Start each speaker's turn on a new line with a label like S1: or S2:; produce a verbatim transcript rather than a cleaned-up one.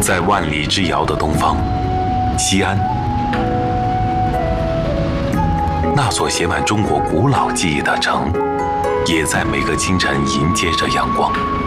S1: 在万里之遥的东方，西安，那所写满中国古老记忆的城，也在每个清晨迎接着阳光。